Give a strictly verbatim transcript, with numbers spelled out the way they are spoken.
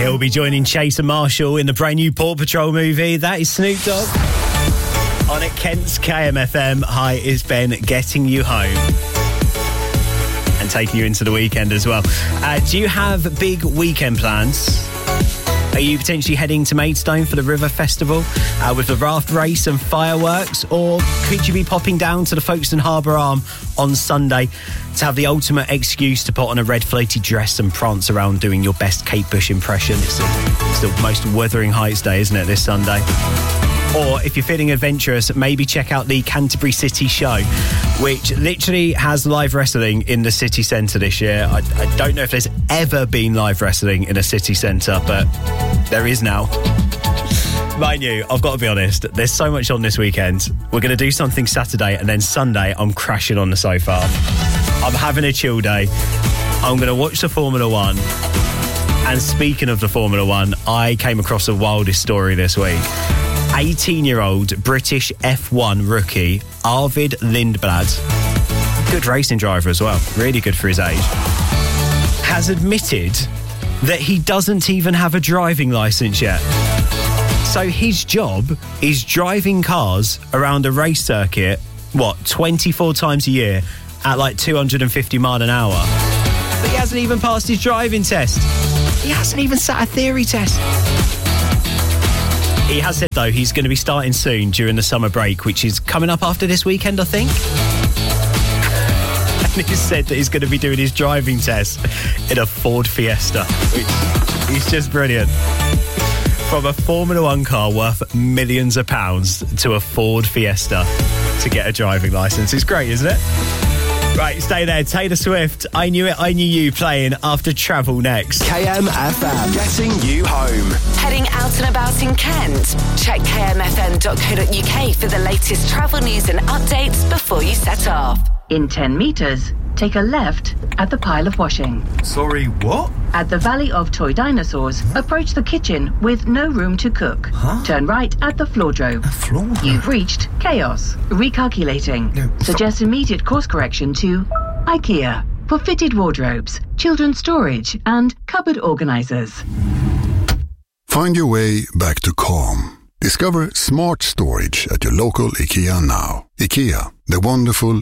He'll be joining Chase and Marshall in the brand new Paw Patrol movie. That is Snoop Dogg. On at Kent's K M F M. Hi, it's Ben getting you home. And taking you into the weekend as well. Uh, do you have big weekend plans? Are you potentially heading to Maidstone for the River Festival uh, with the raft race and fireworks? Or could you be popping down to the Folkestone Harbour Arm on Sunday to have the ultimate excuse to put on a red floaty dress and prance around doing your best Kate Bush impression? It's the, it's the most Wuthering Heights day, isn't it, this Sunday? Or if you're feeling adventurous, maybe check out the Canterbury City Show, which literally has live wrestling in the city centre this year. I, I don't know if there's ever been live wrestling in a city centre, but there is now. Mind you, I've got to be honest, there's so much on this weekend. We're going to do something Saturday, and then Sunday, I'm crashing on the sofa. I'm having a chill day. I'm going to watch the Formula One. And speaking of the Formula One, I came across the wildest story this week. eighteen-year-old British F one rookie Arvid Lindblad, good racing driver as well, really good for his age, has admitted that he doesn't even have a driving licence yet. So his job is driving cars around a race circuit, what, twenty-four times a year at like two hundred fifty mile an hour. But he hasn't even passed his driving test. He hasn't even sat a theory test. He has said, though, he's going to be starting soon during the summer break, which is coming up after this weekend, I think. And he said that he's going to be doing his driving test in a Ford Fiesta, which is just brilliant. From a Formula One car worth millions of pounds to a Ford Fiesta to get a driving licence. It's great, isn't it? Right, stay there. Taylor Swift, I Knew It, I Knew You, playing after Travel next. K M F M, getting you home. Heading out and about in Kent? Check k m f m dot co dot u k for the latest travel news and updates before you set off. In ten metres, take a left at the pile of washing. Sorry, what? At the Valley of Toy Dinosaurs, approach the kitchen with no room to cook. Huh? Turn right at the Floordrove. A floor? You've reached Chaos. Recalculating. No, so- Suggest immediate course correction to IKEA for fitted wardrobes, children's storage and cupboard organisers. Find your way back to calm. Discover smart storage at your local IKEA now. IKEA, the wonderful